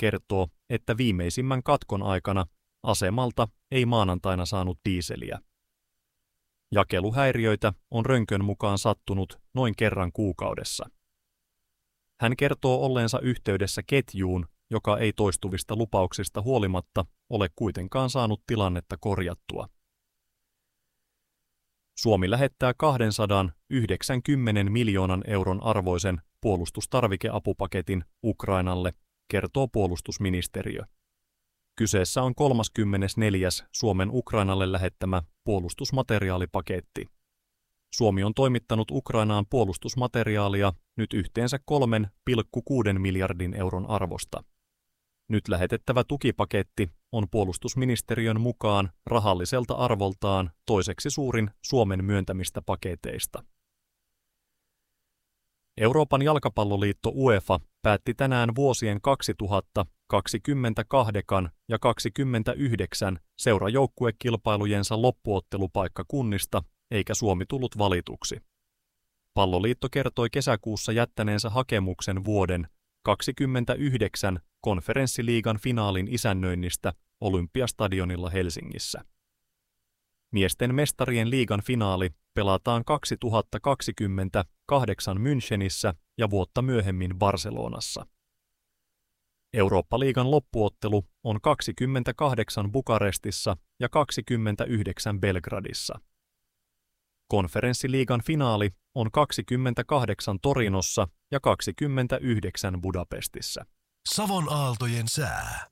kertoo, että viimeisimmän katkon aikana asemalta ei maanantaina saanut diiseliä. Jakeluhäiriöitä on Rönkön mukaan sattunut noin kerran kuukaudessa. Hän kertoo olleensa yhteydessä ketjuun, joka ei toistuvista lupauksista huolimatta ole kuitenkaan saanut tilannetta korjattua. Suomi lähettää 290 miljoonan euron arvoisen puolustustarvikeapupaketin Ukrainalle, kertoo puolustusministeriö. Kyseessä on 34. Suomen Ukrainalle lähettämä puolustusmateriaalipaketti. Suomi on toimittanut Ukrainaan puolustusmateriaalia nyt yhteensä 3,6 miljardin euron arvosta. Nyt lähetettävä tukipaketti on puolustusministeriön mukaan rahalliselta arvoltaan toiseksi suurin Suomen myöntämistä paketeista. Euroopan jalkapalloliitto UEFA päätti tänään vuosien 2028 ja 2029 seurajoukkuekilpailujensa loppuottelupaikkakunnista, eikä Suomi tullut valituksi. Palloliitto kertoi kesäkuussa jättäneensä hakemuksen vuoden 2029 konferenssiliigan finaalin isännöinnistä Olympiastadionilla Helsingissä. Miesten mestarien liigan finaali pelataan 2028 Münchenissä ja vuotta myöhemmin Barcelonassa. Eurooppa-liigan loppuottelu on 28 Bukarestissa ja 29 Belgradissa. Konferenssiliigan finaali on 28 Torinossa ja 29 Budapestissa. Savon aaltojen sää.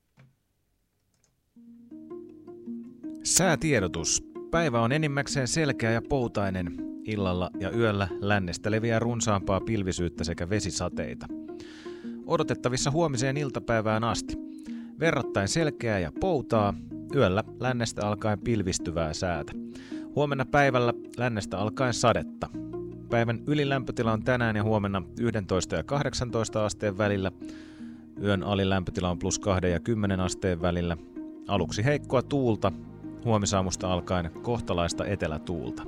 Säätiedotus. Päivä on enimmäkseen selkeä ja poutainen. Illalla ja yöllä lännestä leviää runsaampaa pilvisyyttä sekä vesisateita. Odotettavissa huomiseen iltapäivään asti. Verrattain selkeää ja poutaa. Yöllä lännestä alkaen pilvistyvää säätä. Huomenna päivällä lännestä alkaen sadetta. Päivän ylilämpötila on tänään ja huomenna 11 ja 18 asteen välillä. Yön alilämpötila on +2 ja 10 asteen välillä. Aluksi heikkoa tuulta. Huomisaamusta alkaen kohtalaista etelätuulta.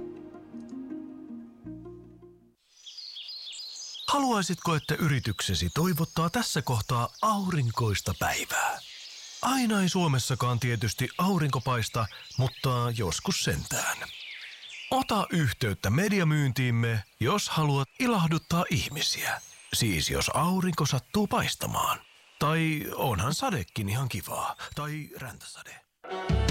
Haluaisitko, että yrityksesi toivottaa tässä kohtaa aurinkoista päivää? Aina ei Suomessakaan tietysti aurinko paista, mutta joskus sentään. Ota yhteyttä mediamyyntiimme, jos haluat ilahduttaa ihmisiä. Siis jos aurinko sattuu paistamaan. Tai onhan sadekin ihan kivaa. Tai räntäsade.